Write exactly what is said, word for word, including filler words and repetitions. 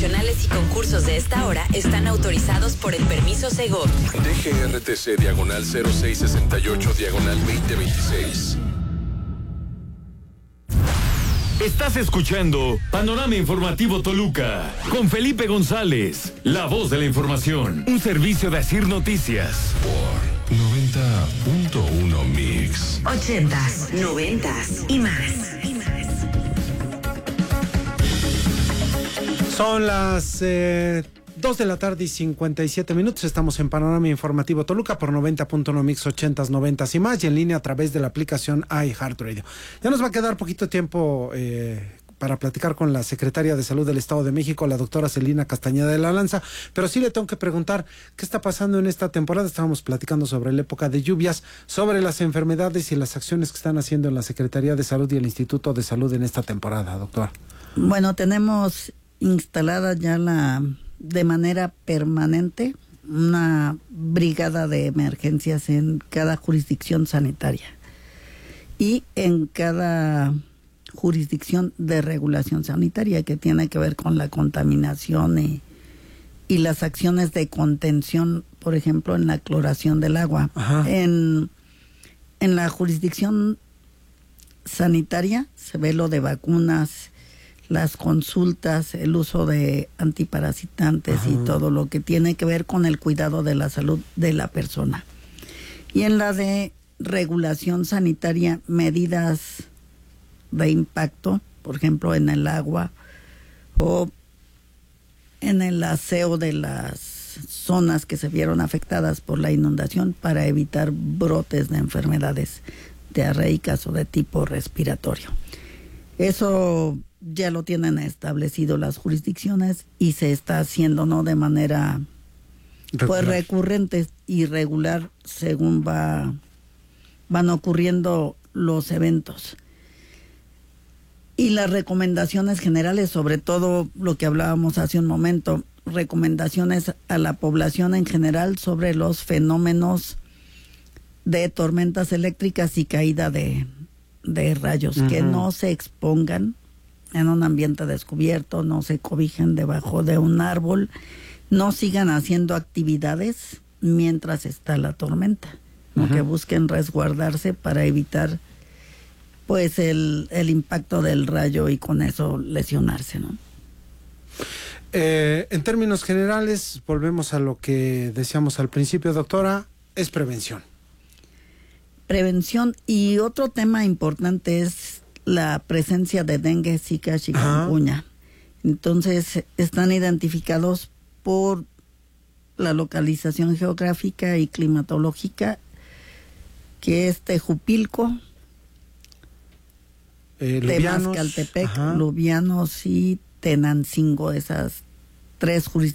promocionales y concursos de esta hora están autorizados por el permiso Segov. D G R T C diagonal cero seis sesenta y ocho diagonal veinte veintiséis. Estás escuchando Panorama Informativo Toluca con Felipe González, la voz de la información, un servicio de Asir Noticias. Por noventa punto uno Mix. Ochentas, noventas y más. Y más. Son las eh, dos de la tarde y cincuenta y siete minutos. Estamos en Panorama Informativo Toluca por noventa punto uno Mix, ochentas, noventas y más, y en línea a través de la aplicación iHeartRadio. Ya nos va a quedar poquito tiempo eh, para platicar con la secretaria de Salud del Estado de México, la doctora Celina Castañeda de la Lanza, pero sí le tengo que preguntar qué está pasando en esta temporada. Estábamos platicando sobre la época de lluvias, sobre las enfermedades y las acciones que están haciendo en la Secretaría de Salud y el Instituto de Salud en esta temporada, doctora. Bueno, tenemos instalada ya la de manera permanente una brigada de emergencias en cada jurisdicción sanitaria y en cada jurisdicción de regulación sanitaria que tiene que ver con la contaminación y, y las acciones de contención, por ejemplo, en la cloración del agua. En, en la jurisdicción sanitaria se ve lo de vacunas, las consultas, el uso de antiparasitantes. Ajá. Y todo lo que tiene que ver con el cuidado de la salud de la persona. Y en la de regulación sanitaria, medidas de impacto, por ejemplo, en el agua o en el aseo de las zonas que se vieron afectadas por la inundación para evitar brotes de enfermedades diarreicas o de tipo respiratorio. Eso ya lo tienen establecido las jurisdicciones y se está haciendo, ¿no?, de manera regular, pues recurrente y regular según va van ocurriendo los eventos. Y las recomendaciones generales, sobre todo lo que hablábamos hace un momento, recomendaciones a la población en general sobre los fenómenos de tormentas eléctricas y caída de, de rayos, uh-huh. que no se expongan en un ambiente descubierto, no se cobijen debajo de un árbol, no sigan haciendo actividades mientras está la tormenta, ¿no? Uh-huh. Que busquen resguardarse para evitar pues el, el impacto del rayo y con eso lesionarse, ¿no? Eh, en términos generales, volvemos a lo que decíamos al principio, doctora, es prevención. Prevención, y otro tema importante es la presencia de dengue, zika, chikungunya. Entonces están identificados por la localización geográfica y climatológica, que es Tejupilco, eh, Temascaltepec, Lubianos y Tenancingo, esas tres jurisdicciones